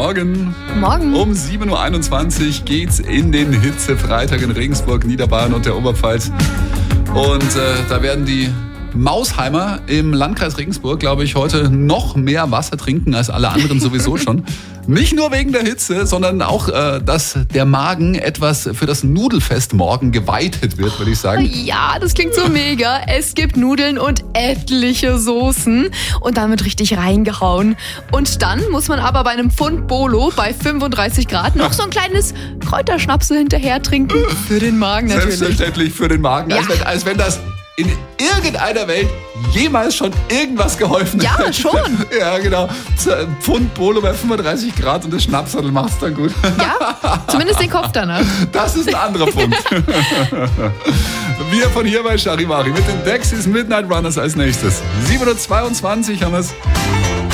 Morgen. Morgen. Um 7.21 Uhr geht's in den Hitzefreitag in Regensburg, Niederbayern und der Oberpfalz. Und da werden die Mausheimer im Landkreis Regensburg, glaube ich, heute noch mehr Wasser trinken als alle anderen sowieso schon. Nicht nur wegen der Hitze, sondern auch, dass der Magen etwas für das Nudelfest morgen geweitet wird, würde ich sagen. Ja, das klingt so mega. Es gibt Nudeln und etliche Soßen und dann wird richtig reingehauen. Und dann muss man aber bei einem Pfund Bolo bei 35 Grad noch so ein kleines Kräuterschnapsel hinterher trinken. Für den Magen natürlich. Selbstverständlich für den Magen, Ja. als wenn das in irgendeiner Welt jemals schon irgendwas geholfen Ja, hätte. schon. Ja, genau. Ein Pfund Bolo bei 35 Grad und das Schnapsel macht's dann gut. Ja, zumindest den Kopf danach. Das ist ein anderer Punkt. Wir von hier bei Charivari mit den Dexys Midnight Runners als nächstes. 7.22 Uhr haben wir's.